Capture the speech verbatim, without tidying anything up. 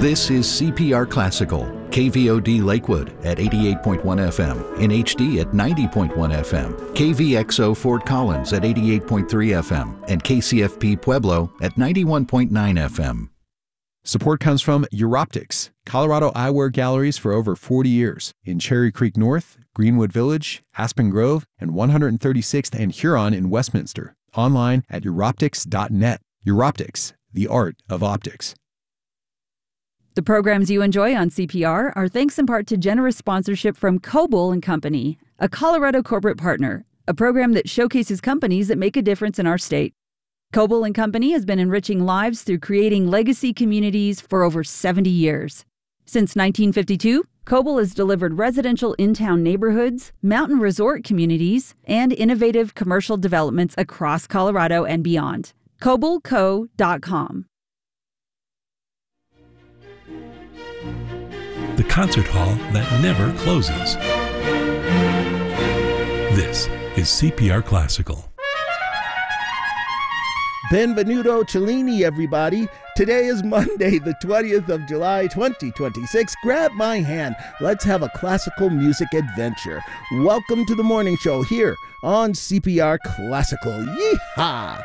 This is C P R Classical, K V O D Lakewood at eighty-eight point one F M, in H D at ninety point one F M, K V X O Fort Collins at eighty-eight point three F M, and K C F P Pueblo at ninety-one point nine F M. Support comes from Europtics, Colorado eyewear galleries for over forty years in Cherry Creek North, Greenwood Village, Aspen Grove, and one hundred thirty-sixth and Huron in Westminster. Online at europtics dot net. Europtics, the art of optics. The programs you enjoy on C P R are thanks in part to generous sponsorship from Coble and Company, a Colorado corporate partner, a program that showcases companies that make a difference in our state. Coble and Company has been enriching lives through creating legacy communities for over seventy years. Since nineteen fifty-two, Coble has delivered residential in-town neighborhoods, mountain resort communities, and innovative commercial developments across Colorado and beyond. coble co dot com. The concert hall that never closes. This is C P R Classical. Benvenuto Cellini, everybody. Today is Monday, the twentieth of July, twenty twenty-six. Grab my hand. Let's have a classical music adventure. Welcome to the morning show here on C P R Classical. Yeehaw!